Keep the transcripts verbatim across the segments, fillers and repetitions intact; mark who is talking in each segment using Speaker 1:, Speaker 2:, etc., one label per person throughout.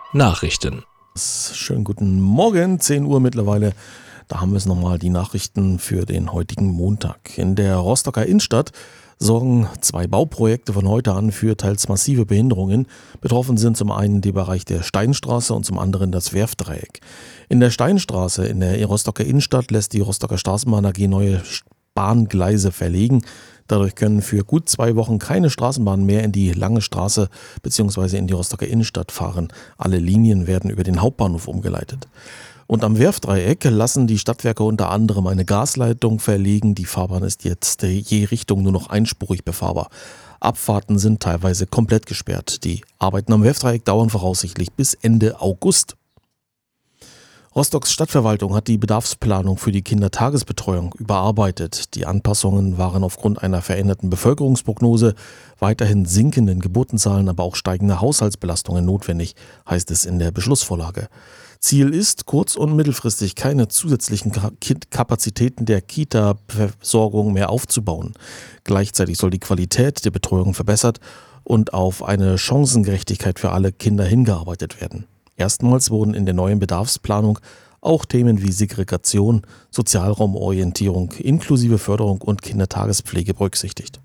Speaker 1: Nachrichten.
Speaker 2: Schönen guten Morgen, zehn Uhr mittlerweile. Da haben wir es nochmal, die Nachrichten für den heutigen Montag. In der Rostocker Innenstadt sorgen zwei Bauprojekte von heute an für teils massive Behinderungen. Betroffen sind zum einen der Bereich der Steinstraße und zum anderen das Werftdreieck. In der Steinstraße in der Rostocker Innenstadt lässt die Rostocker Straßenbahn A G neue Bahngleise verlegen. Dadurch können für gut zwei Wochen keine Straßenbahnen mehr in die Lange Straße bzw. in die Rostocker Innenstadt fahren. Alle Linien werden über den Hauptbahnhof umgeleitet. Und am Werftdreieck lassen die Stadtwerke unter anderem eine Gasleitung verlegen. Die Fahrbahn ist jetzt je Richtung nur noch einspurig befahrbar. Abfahrten sind teilweise komplett gesperrt. Die Arbeiten am Werftdreieck dauern voraussichtlich bis Ende August. Rostocks Stadtverwaltung hat die Bedarfsplanung für die Kindertagesbetreuung überarbeitet. Die Anpassungen waren aufgrund einer veränderten Bevölkerungsprognose, weiterhin sinkenden Geburtenzahlen, aber auch steigender Haushaltsbelastungen notwendig, heißt es in der Beschlussvorlage. Ziel ist, kurz- und mittelfristig keine zusätzlichen Kapazitäten der Kita-Versorgung mehr aufzubauen. Gleichzeitig soll die Qualität der Betreuung verbessert und auf eine Chancengerechtigkeit für alle Kinder hingearbeitet werden. Erstmals wurden in der neuen Bedarfsplanung auch Themen wie Segregation, Sozialraumorientierung, inklusive Förderung und Kindertagespflege berücksichtigt.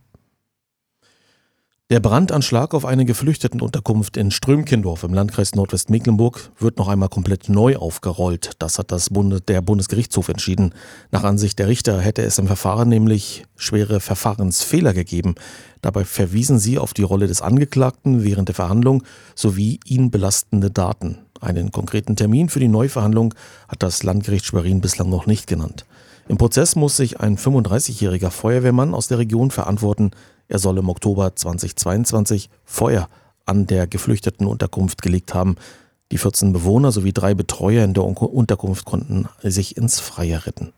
Speaker 2: Der Brandanschlag auf eine Geflüchtetenunterkunft in Strömkendorf im Landkreis Nordwestmecklenburg wird noch einmal komplett neu aufgerollt. Das hat das Bundes- der Bundesgerichtshof entschieden. Nach Ansicht der Richter hätte es im Verfahren nämlich schwere Verfahrensfehler gegeben. Dabei verwiesen sie auf die Rolle des Angeklagten während der Verhandlung sowie ihn belastende Daten. Einen konkreten Termin für die Neuverhandlung hat das Landgericht Schwerin bislang noch nicht genannt. Im Prozess muss sich ein fünfunddreißigjähriger Feuerwehrmann aus der Region verantworten. Er soll im Oktober zweitausendzweiundzwanzig Feuer an der Geflüchtetenunterkunft gelegt haben. Die vierzehn Bewohner sowie drei Betreuer in der Unterkunft konnten sich ins Freie retten.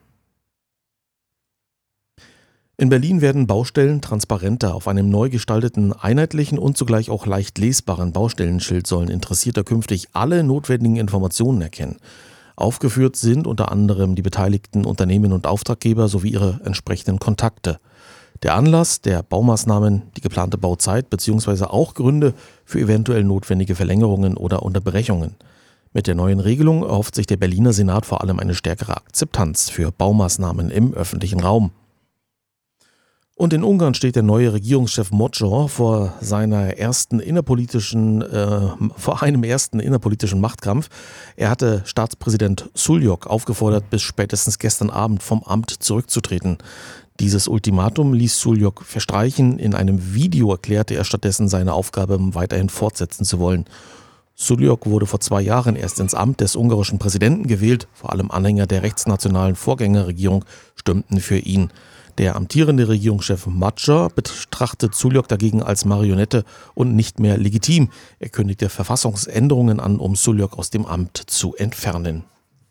Speaker 2: In Berlin werden Baustellen transparenter. Auf einem neu gestalteten, einheitlichen und zugleich auch leicht lesbaren Baustellenschild sollen Interessierte künftig alle notwendigen Informationen erkennen. Aufgeführt sind unter anderem die beteiligten Unternehmen und Auftraggeber sowie ihre entsprechenden Kontakte. Der Anlass der Baumaßnahmen, die geplante Bauzeit bzw. auch Gründe für eventuell notwendige Verlängerungen oder Unterbrechungen. Mit der neuen Regelung erhofft sich der Berliner Senat vor allem eine stärkere Akzeptanz für Baumaßnahmen im öffentlichen Raum. Und in Ungarn steht der neue Regierungschef Magyar vor seiner ersten innerpolitischen, äh, vor einem ersten innerpolitischen Machtkampf. Er hatte Staatspräsident Šuljok aufgefordert, bis spätestens gestern Abend vom Amt zurückzutreten. Dieses Ultimatum ließ Šuljok verstreichen. In einem Video erklärte er stattdessen, seine Aufgabe weiterhin fortsetzen zu wollen. Šuljok wurde vor zwei Jahren erst ins Amt des ungarischen Präsidenten gewählt. Vor allem Anhänger der rechtsnationalen Vorgängerregierung stimmten für ihn. Der amtierende Regierungschef Magyar betrachtet Šuljok dagegen als Marionette und nicht mehr legitim. Er kündigte Verfassungsänderungen an, um Šuljok aus dem Amt zu entfernen.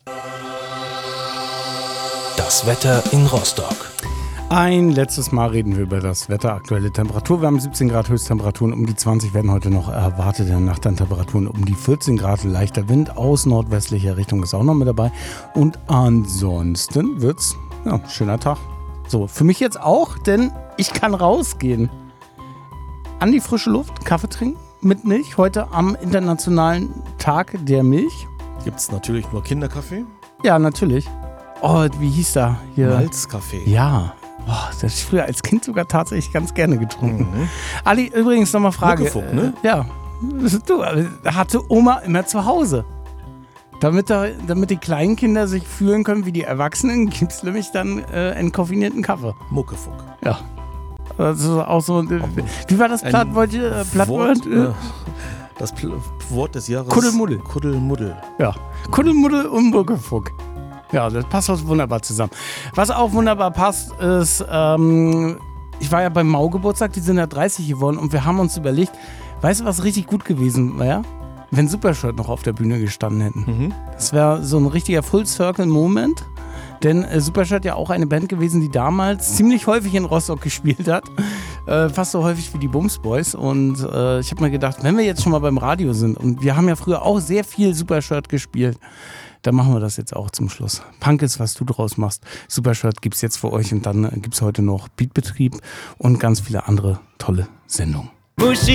Speaker 1: Das Wetter in Rostock.
Speaker 3: Ein letztes Mal reden wir über das Wetter, aktuelle Temperatur. Wir haben siebzehn Grad Höchsttemperaturen, um die zwanzig werden heute noch erwartet. In der Nacht dann Temperaturen um die vierzehn Grad. Leichter Wind aus nordwestlicher Richtung ist auch noch mit dabei. Und ansonsten wird's ja, ein schöner Tag. So, für mich jetzt auch, denn ich kann rausgehen. An die frische Luft, Kaffee trinken mit Milch. Heute am Internationalen Tag der Milch.
Speaker 2: Gibt's natürlich nur Kinderkaffee?
Speaker 3: Ja, natürlich. Oh, wie hieß da? Hier?
Speaker 2: Malzkaffee.
Speaker 3: Ja. Oh, das habe ich früher als Kind sogar tatsächlich ganz gerne getrunken. Mhm. Ali, übrigens nochmal Frage.
Speaker 2: Muckefuck, ne?
Speaker 3: Äh, ja. Du, hatte Oma immer zu Hause. Damit, da, damit die kleinen Kinder sich fühlen können wie die Erwachsenen, gibt es nämlich dann äh, entkoffinierten Kaffee.
Speaker 2: Muckefuck.
Speaker 3: Ja. Also auch so. Äh, wie war das Plattwort? Äh, Plattwort
Speaker 2: äh, das Pl- Wort des Jahres.
Speaker 3: Kuddelmuddel.
Speaker 2: Kuddelmuddel.
Speaker 3: Ja. Kuddelmuddel und Muckefuck. Ja, das passt auch wunderbar zusammen. Was auch wunderbar passt, ist, ähm, ich war ja beim Mau-Geburtstag, die sind ja dreißig geworden und wir haben uns überlegt, weißt du, was richtig gut gewesen wäre? Wenn Supershirt noch auf der Bühne gestanden hätten. Mhm. Das wäre so ein richtiger Full-Circle-Moment. Denn äh, Supershirt ja auch eine Band gewesen, die damals ziemlich häufig in Rostock gespielt hat. Äh, fast so häufig wie die Bums Boys. Und äh, ich habe mir gedacht, wenn wir jetzt schon mal beim Radio sind und wir haben ja früher auch sehr viel Supershirt gespielt, dann machen wir das jetzt auch zum Schluss. Punk ist, was du draus machst. Supershirt gibt's jetzt für euch und dann äh, gibt's heute noch Beatbetrieb und ganz viele andere tolle Sendungen.